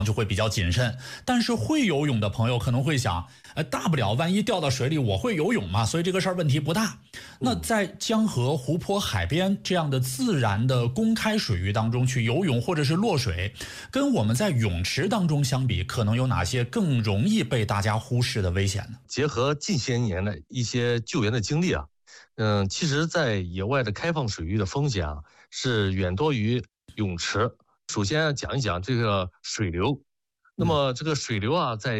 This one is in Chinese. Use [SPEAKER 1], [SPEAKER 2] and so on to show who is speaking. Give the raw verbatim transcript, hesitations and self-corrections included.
[SPEAKER 1] 就会比较谨慎。但是会游泳的朋友可能会想，呃，大不了万一掉到水里，我会游泳嘛，所以这个事儿问题不大。那在江河、湖泊、海边这样的自然的公开水域当中去游泳或者是落水，跟我们在泳池当中相比，可能有哪些更容易被大家忽视的危险呢？
[SPEAKER 2] 结合近些年的一些救援的经历啊，嗯，其实，在野外的开放水域的风险啊，是远多于泳池。首先讲一讲这个水流。那么这个水流啊，在